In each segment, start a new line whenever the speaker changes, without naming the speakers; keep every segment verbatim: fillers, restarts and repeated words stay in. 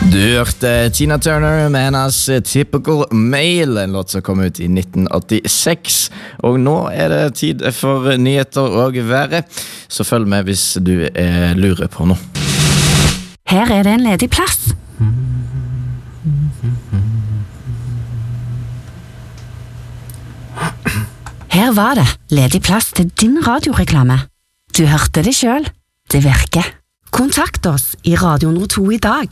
Du hørte Tina Turner med hennes Typical Male, en låt som kom ut i nitten åttiseks. Og nå er det tid for nyheter og været, så følg med hvis du eh, lurer på noe.
Her er det en ledig plass. Her var det ledig plass til din radioreklame. Du hørte det selv. Det virker. Kontakt oss i Radio Nord to i dag.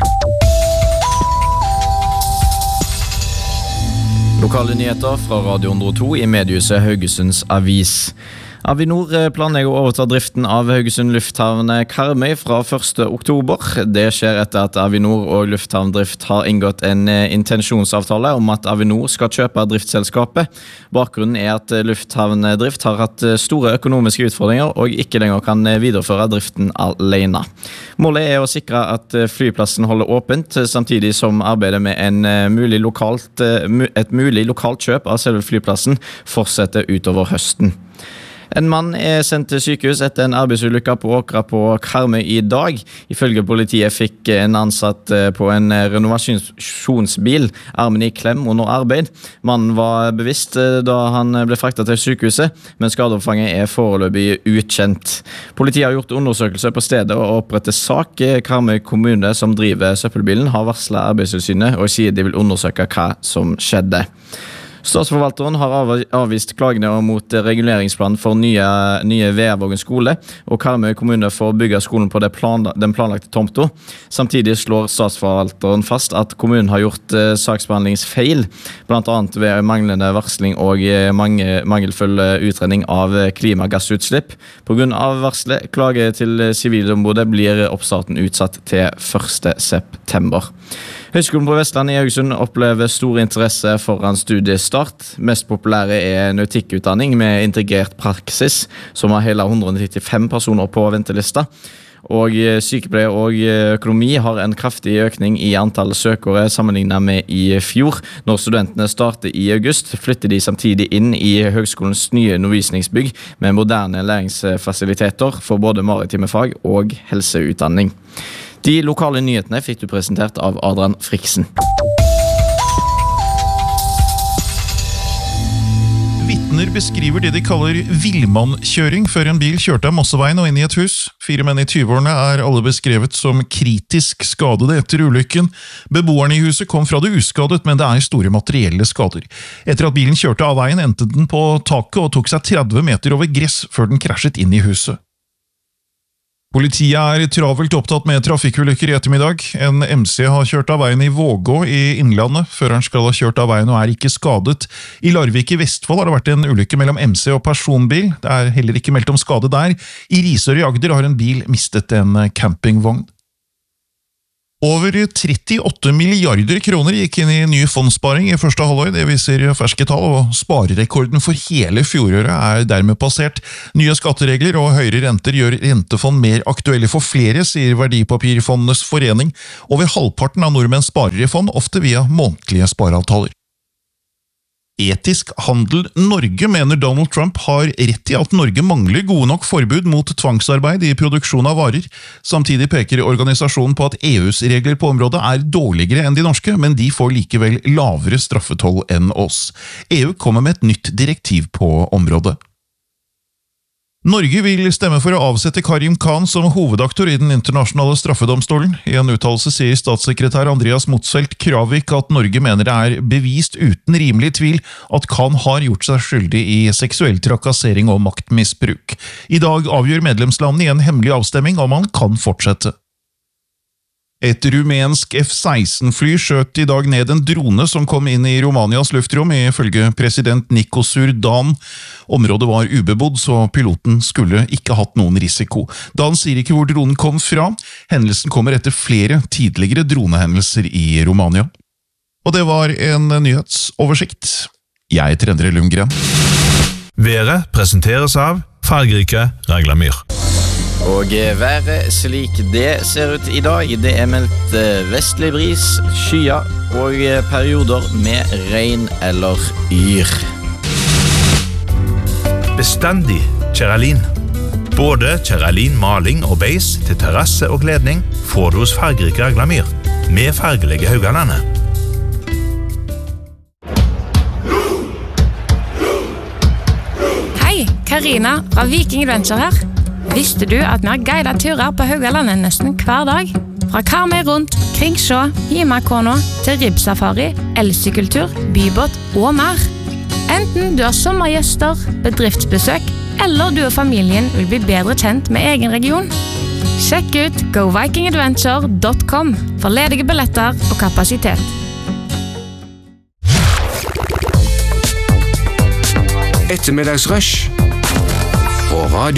Lokale nyheter fra Radio Nord to i mediehuset Haugesunds Avis. Avinor planlegger å overta driften av Haugesund lufthavn Karmøy fra første oktober. Det skjer etter at Avinor og Lufthavndrift har inngått en intensjonsavtale om at Avinor skal kjøpe driftsselskapet. Bakgrunnen er at Lufthavndrift har hatt store økonomiske utfordringer og ikke lenger kan videreføre driften alene. Målet er å sikre at flyplassen holder åpent, samtidig som arbeidet med en mulig lokalt, et mulig lokalt kjøp av selve flyplassen fortsetter utover høsten. En mann er sendt til sykehus etter en arbeidsulykke på Åkra på Karmøy i dag. Ifølge politiet fikk en ansatt på en renovasjonsbil armen i klem under arbeid. Mannen var bevisst da han ble fraktet til sykehuset, men skadeomfanget er foreløpig ukjent. Politiet har gjort undersøkelse på stedet og opprettet sak. Karmøy kommune som driver søppelbilen har varslet Arbeidstilsynet og sier de vil undersøke hva som skjedde. Statsforvalteren har avvist klagene mot reguleringsplanen for nye, nye Veavågen skole, og Karmøy kommune får bygge skolen på det plan, den planlagte tomto. Samtidig slår statsforvalteren fast at kommunen har gjort eh, saksbehandlingsfeil, blant annet ved manglende varsling og eh, mange, mangelfull utredning av klimagassutslipp. På grunn av varslet, klage til sivilombudet blir oppstarten utsatt til første september. Høgskolen på Vestlandet i Haugesund opplever stor interesse foran studiestart. Mest populære er nautikkutdanning med integrert praksis, som har hele hundre nittifem personer på ventelista. Og sykepleie og økonomi har en kraftig økning i antall søkere sammenlignet med i fjor. Når studentene starter i august, flytter de samtidig inn i høgskolens nye undervisningsbygg med moderne læringsfasiliteter for både maritime fag og helseutdanning. De lokale nyhetene fikk du presentert av Adrian Friksen.
Vittner beskriver det de kaller villmannkjøring før en bil kjørte av Mosseveien og inn i et hus. Fire menn i tyve-årene er alle beskrevet som kritisk skadede etter ulykken. Beboerne i huset kom fra det uskadet, men det er store materielle skader. Etter at bilen kjørte av veien, endte den på taket og tok seg tretti meter over gress før den krasjet inn i huset. Politiet er travelt opptatt med trafikkulykker i ettermiddag. En M C har kjørt av veien i Vågå i Innlandet. Føreren skal ha kjørt av veien og er ikke skadet. I Larvik i Vestfold har det vært en ulykke mellom M C og personbil. Det er heller ikke meldt om skade der. I Risør i Agder har en bil mistet en campingvogn. Over trettiåtte milliarder kroner gikk inn i ny fondssparing i første halvår, det viser ferske tall, og sparerekorden for hele fjoråret er dermed passert. Nye skatteregler og høyere renter gjør rentefond mer aktuelle for flere, sier Verdipapirfondenes forening. Over halvparten av nordmenn sparer i fond, ofte via månedlige spareavtaler. Etisk handel Norge mener Donald Trump har rett i at Norge mangler gode nok forbud mot tvangsarbeid i produksjon av varer. Samtidig peker organisasjonen på at E U's regler på området er dårligere enn de norske, men de får likevel lavere straffetoll enn oss. E U kommer med et nytt direktiv på området. Norge vil stemme for å avsette Karim Khan som hovedaktor i den internasjonale straffedomstolen. I en uttalelse sier statssekretær Andreas Motzfeldt Kravik at Norge mener det er bevist uten rimelig tvil at Khan har gjort seg skyldig i seksuell trakassering og maktmisbruk. I dag avgjør medlemslandene i en hemmelig avstemming om han kan fortsette. Et rumensk F seksten-fly skjøt i dag ned en drone som kom inn i Romanias luftrom, ifølge president Nicosur Dan. Området var ubebodd, så piloten skulle ikke hatt noen risiko. Dan sier ikke hvor dronen kom fra. Hendelsen kommer etter flere tidligere dronehendelser i Romania. Og det var en nyhetsoversikt. Jeg heter Endre Lundgren.
Været presenteres av fargerike Raglamyr.
Og været slik det ser ut i dag, det er meldt vestlig bris, skyer og perioder med regn eller yr.
Bestandig Kjeralin. Både Kjeralin maling og beis til terrasse og kledning får du hos fargerike Raglamyr. med fargelige Haugalandet.
Hei, Karina fra Viking Adventure her. Visste du at vi har guidet turer på Haugalandet nesten hver dag? Fra Karmøy rundt, Kringsjå, Himakona til ribbsafari, elsykultur, bybåt og mer. Enten du har sommergjester, bedriftsbesøk, eller du og familien vil bli bedre kjent med egen region. Sjekk ut go viking adventure dot com for ledige billetter og kapasitet.
Ettermiddagsrush på radio.